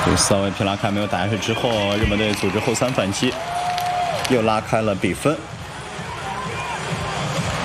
这萨维皮拉卡没有打下去之后，日本队组织后三反击，又拉开了比分。